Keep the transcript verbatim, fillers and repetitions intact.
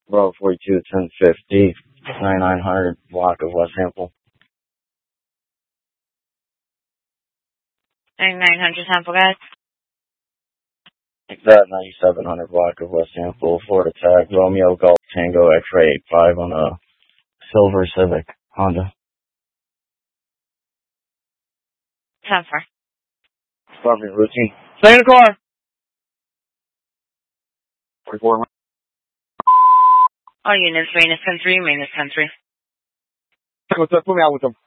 Bravo forty-two, ten fifty, ninety-nine hundred block of West Sample. ninety-nine hundred Sample, guys. That ninety-seven hundred block of West Sample, Florida tag, Romeo Golf Tango X-Ray eighty-five on a silver Civic Honda. ten four. Department routine. Stay in the car! forty-four. All units, maintenance ten three, maintenance ten three. What's up? Put me out with them.